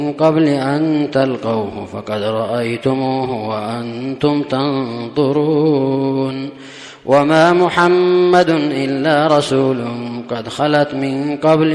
قبل أن تلقوه فقد رأيتموه وأنتم تنظرون وما محمد إلا رسول قد خلت من قبل